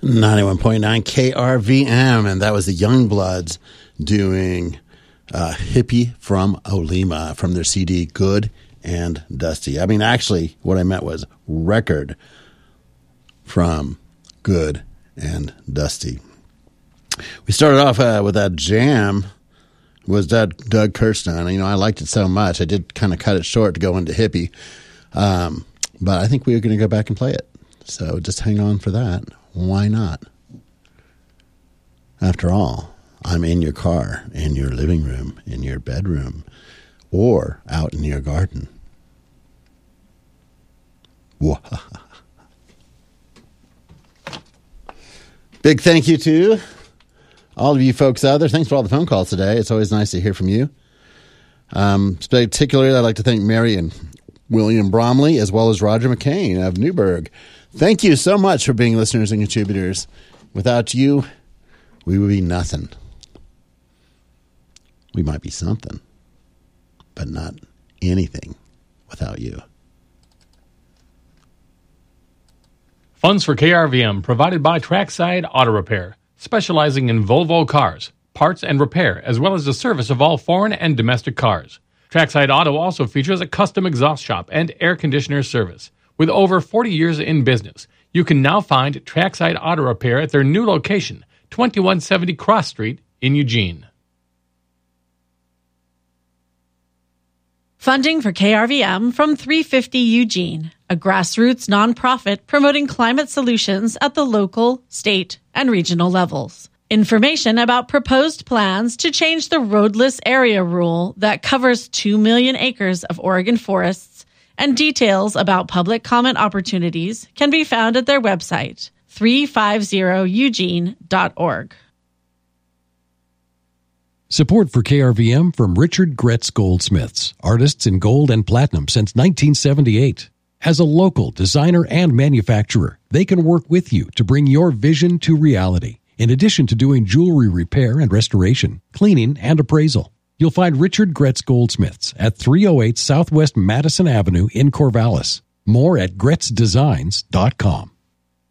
91.9 KRVM, and that was the Youngbloods doing Hippie from Olema from their CD Good and Dusty. I mean, actually, what I meant was record from Good and Dusty. We started off with that jam. Was that Doug Kirsten? You know, I liked it so much. I did kind of cut it short to go into Hippie. But I think we are going to go back and play it. So just hang on for that. Why not? After all, I'm in your car, in your living room, in your bedroom, or out in your garden. Big thank you to all of you folks out there. Thanks for all the phone calls today. It's always nice to hear from you. Particularly, I'd like to thank Mary and William Bromley, as well as Roger McCain of Newburgh. Thank you so much for being listeners and contributors. Without you, we would be nothing. We might be something, but not anything without you. Funds for KRVM provided by Trackside Auto Repair, specializing in Volvo cars, parts and repair, as well as the service of all foreign and domestic cars. Trackside Auto also features a custom exhaust shop and air conditioner service. With over 40 years in business, you can now find Trackside Auto Repair at their new location, 2170 Cross Street in Eugene. Funding for KRVM from 350 Eugene, a grassroots nonprofit promoting climate solutions at the local, state, and regional levels. Information about proposed plans to change the roadless area rule that covers 2 million acres of Oregon forests and details about public comment opportunities can be found at their website, 350eugene.org. Support for KRVM from Richard Gretz Goldsmiths, artists in gold and platinum since 1978. As a local designer and manufacturer, they can work with you to bring your vision to reality. In addition to doing jewelry repair and restoration, cleaning, and appraisal. You'll find Richard Gretz Goldsmiths at 308 Southwest Madison Avenue in Corvallis. More at GretzDesigns.com.